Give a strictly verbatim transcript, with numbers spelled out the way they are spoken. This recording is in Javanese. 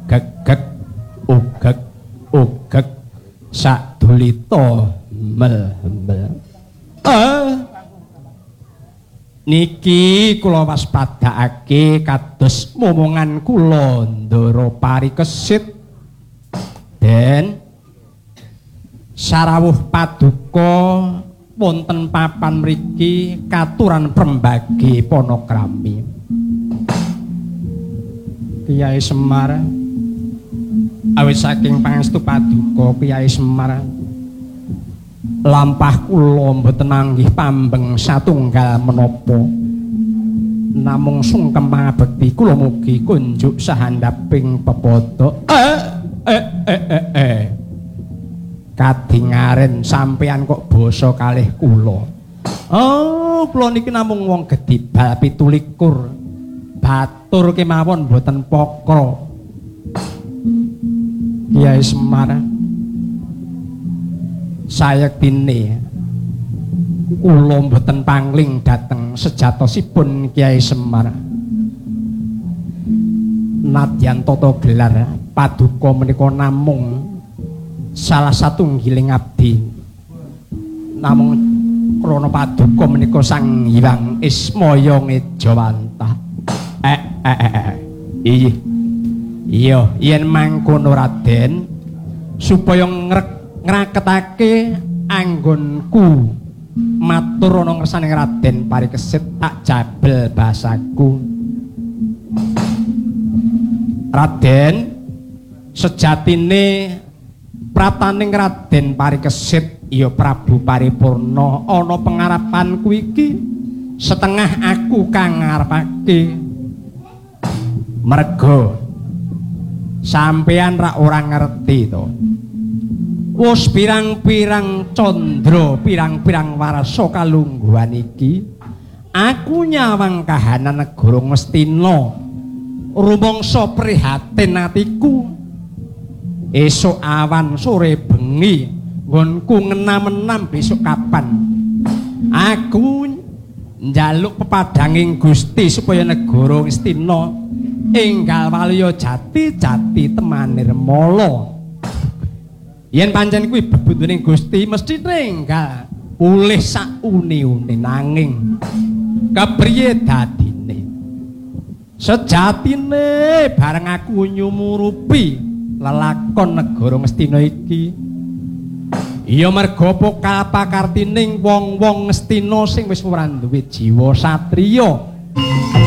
ugegek ugeg ugeg sadulita mel mel eh niki kula waspadakake kados momongan kula ndara parikesit den sarawuh paduka wonten papan mriki katuran prembagi panakrami Kyai Semar awit saking pangestu paduka Kyai Semar lampah kula mboten nanggih pambeng satunggal menapa namung sungkem pangabekti kula mugi kunjuk sahandaping pepodo eh eh eh eh, eh. Kadingaren sampeyan kok basa kalih kula oh kula niki namung wong gedibal pitu likur batur kemawon mboten pokro Kyai Semar sayektine kula mboten pangling dhateng sejatosipun Kyai Semar nadyan tata gelar paduka menika namung salah satunggiling abdi namung krana paduka menika Sang Hyang Ismaya Ngejawantah eh eh eh iya iya yen mangkono Raden supaya ngrek ngraketake anggonku matur ana ngersaning Raden Parikesit tak jabel basaku Raden sejatine prataning Raden Parikesit ya Prabu Paripurna ana pengarapanku iki setengah aku kang ngarepake merga sampeyan rak ora ngerti to wis pirang-pirang candra pirang-pirang warsa kalungguhan iki aku nyawang kahanan negara Ngastina rumangsa prihatin atiku esuk awan sore bengi nggonku ngenam-enam besok kapan aku njaluk pepadanging Gusti supaya negara Ngastina enggal waliya jati jati temanir mala yen pancen kuwi bebutuning Gusti mesti enggal pulih sak uni-uni nanging kepriye dadine sejatine bareng aku nyumurupi lelakon negara Ngastina iki ya merga pakartining wong-wong Ngastina sing wis ora duwe jiwa satriya